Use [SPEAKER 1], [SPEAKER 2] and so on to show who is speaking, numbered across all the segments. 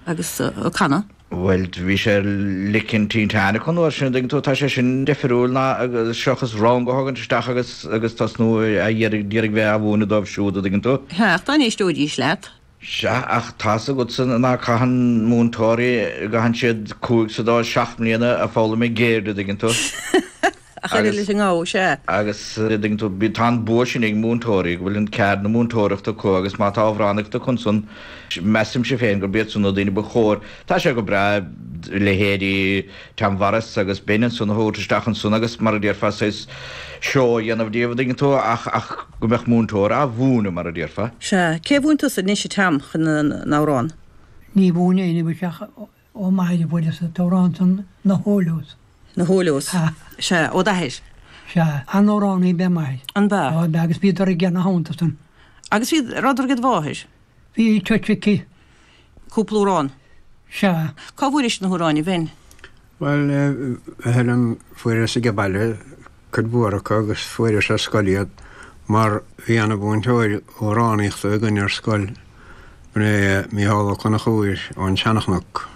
[SPEAKER 1] agus canna.
[SPEAKER 2] Well, bhí sé licinn tíntena chun bhar sin ding tú tá sé sin defriúilna agus seochas rang go hagann isteach agus tas nó a dhéirigh bheith a bhúna dómh siúda ding tú.
[SPEAKER 1] Heach tá níos dúdí leat.
[SPEAKER 2] Se ach tá a go san ná caihan múntóirí gahan siad cúig sa dá 7 mbliana a fála mé géirde ding tú.
[SPEAKER 1] A chuir leis an gá sé.
[SPEAKER 2] Agus ding tú bí tá bua sin ag múntóirí bhfuil an cead na múntóireachta có agus má tá bhránachta chun san mesim sé féin gur bead san nó daine ba chóir. Tá sé go bre lehéirí tamharas agus béan san hóirteisteach san agus mar ddíarfa sais seo dhéanamh díomh ding tú ach go meach múntóir a bhúna mar a ddíarfa.
[SPEAKER 1] Se, cé bhúnta sa níos tam chun nárán?
[SPEAKER 3] Ní bhúna ina bhseach ó maiide bhide sa tórán san na hólós.
[SPEAKER 1] Na hólós? Se, ó dahéis?
[SPEAKER 3] Se, an óránnaí be maid.
[SPEAKER 1] An ba?
[SPEAKER 3] Agus bíidir i gceanna hánta san.
[SPEAKER 1] Agus bhí radidir go bháis?
[SPEAKER 3] Bhí tuitvicí.
[SPEAKER 1] Cúplúrán?
[SPEAKER 3] Se.
[SPEAKER 1] Cá bhúris na húráin i bhain?
[SPEAKER 4] Well, helam fuair sa gebaile chud bhuacha agus fuair sa scoiliad mar bhí anna búntóir ó ránaíochta a gine ar scoil buna míála chuna chuir ón teannach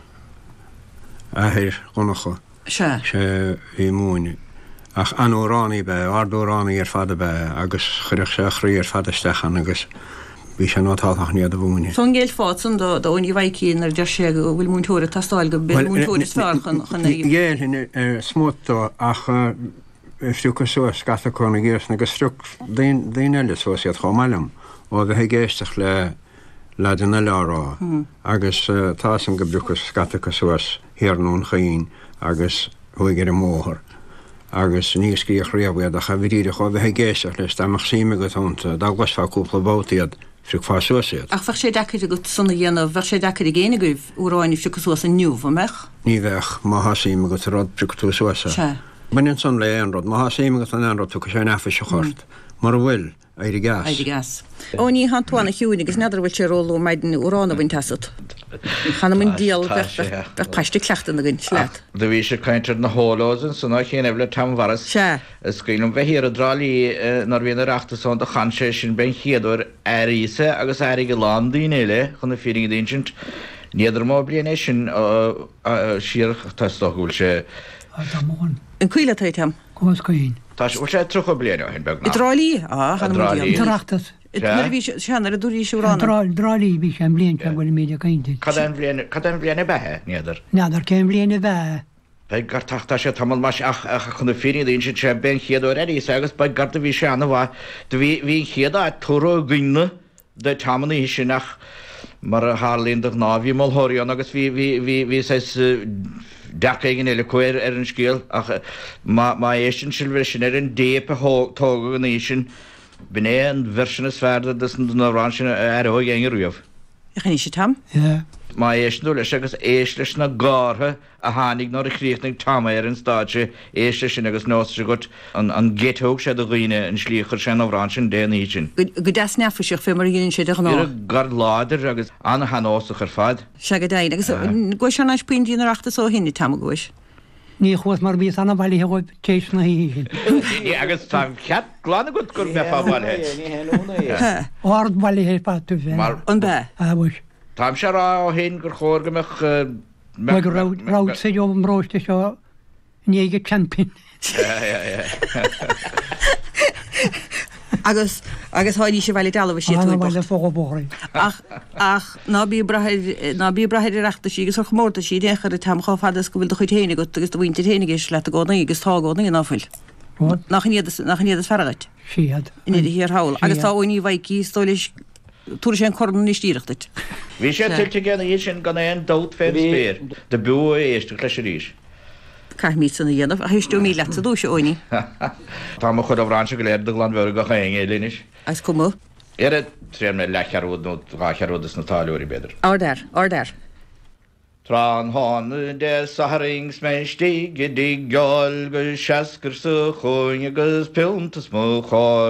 [SPEAKER 4] athir chunacha.
[SPEAKER 1] Se.
[SPEAKER 4] Se bhí múine. Ach an óránaí be, ardóránaí ar fada be agus chuireach sé chraí ar fadastechan agus bhí sé nótáach níad a bhúine.
[SPEAKER 1] Son géil fád san do óní bhaicín ar deir sé go bhfuil múntóir tastáil go bhfuil múntóir is fearr chun
[SPEAKER 4] Géil hin smótá ach fiúcha suas gata chuna ggéas agus struc daon eile suas iad chomálam ó bheit géisteach le den lerá agus tá an go bruchas gata suas hiarnún chaín agus thuigear móthir. agus níos cíoch riamhad a chavidíide chu bheit géisteach leis amach síime go thnta dagwas fá cúpla bótaíad friú fá suasíad.
[SPEAKER 1] Ach bhar sé decaid go sanna dhéanamh bhar sé decaid i ggéine goibh úráinna fiúcha suas a nniuh amach?
[SPEAKER 4] Ní bheith má hasíime go rod friú suasa. Banin san le an rod, má hasíime go an rod tu sé nefa se chort. Mar bhfuil éidir gas.
[SPEAKER 1] Éidir gas. Ó ní hantáinna hiúnig agus neidir bhfuil sé róú maidin úrána bhain tasad. Chana mun díal bheith paiste cleachta na gin sleat.
[SPEAKER 2] Da bhí sé caiintear na hólósan san ná chéanamh le tamharas.
[SPEAKER 1] Se.
[SPEAKER 2] Scailm bheith hir a drálí nar bhíon arachtasán do chansé sin ben chéadúir aísa agus airige lándaí éile chun na fíring daint níidir má bliana sin siar tastáúil sé.
[SPEAKER 1] An cuiile tam?
[SPEAKER 3] Cóscaín.
[SPEAKER 2] Tá sé trocha bliana hin begna.
[SPEAKER 1] I drálí?
[SPEAKER 3] Tarachtas.
[SPEAKER 1] Bhí seanar a dúí siúránna?
[SPEAKER 3] Drálí bhí sem blion se bhfuil méidir cainte.
[SPEAKER 2] Cadan bliana bethe níidir?
[SPEAKER 3] Neidir céim bliana bheith.
[SPEAKER 2] Bei gar tata sé tamil más ach chun fíring daint sé ben chéadúir aísa agus bei garta bhí seanna bhá hí chéad a túró gine de tamna hí sinach mar a hálíonnach ná bhí mthóíán agus bhí dacéigen eile cuir ar an scéal ach má éistin silver sin ar an dépa tóga gan éisisin bin é an versinna sfærda na rán sin ar ó ghéingar riamh.
[SPEAKER 1] Chan sé tam?
[SPEAKER 2] Má éisnú leis agus éis leis na gátha a hánig ná a chríochtnig tama ar an státe éis sin agus nósta go an gétóg sé a ghuiine an slíchar sin árán sin déanaí sin.
[SPEAKER 1] Go deas nefa seoch fé mar ginn sé ná.
[SPEAKER 2] Gar láidir agus anna hanóach ar fad.
[SPEAKER 1] Se go dain agus go se náis puintíí arachtas ó hinine tam gois.
[SPEAKER 3] Ní chuas mar bí anna bailí heáid tééis na hí sin.
[SPEAKER 2] Ní agus tá ceap glána go gur me fáháilhe.
[SPEAKER 3] Ard bailí hé patú fé.
[SPEAKER 1] An be?
[SPEAKER 3] Bhuis.
[SPEAKER 2] Tám sé rá ó hén gur chóirgamach
[SPEAKER 3] me gur rád sé jo an ráiste seo néige champin.
[SPEAKER 1] Agus háidí sé bhile dalh sé
[SPEAKER 3] bhile fóbóí.
[SPEAKER 1] Ach ná bí braidir reachta sí agus mórta sí déchar a tam chaáfadas go bhfuil chuid héine go agus do bhainte héinigis le a gána agus tágána in áfuil. nach iad fergait.
[SPEAKER 3] Siad.
[SPEAKER 1] In iad hir hawl. Agus tá oini vaiki stoilish túr sé corn ní stíirechtit.
[SPEAKER 2] Bhí sé tiltte gan é sin gan éon dát fé spéir. De bu éiste leis ríis.
[SPEAKER 1] Cai mí sanna dhéanamh a heistú mí leta dú se oini.
[SPEAKER 2] Tá mo chud bhráse go léir do glanmhar go chéing é línis.
[SPEAKER 1] As cumú?
[SPEAKER 2] Éad trí me lecharúd nó gácharúdas na táúí beidir.
[SPEAKER 1] Ardar.
[SPEAKER 2] Trán hána de saharings me stíige dí geáil go seacar sa chuin agus peúntas mó chár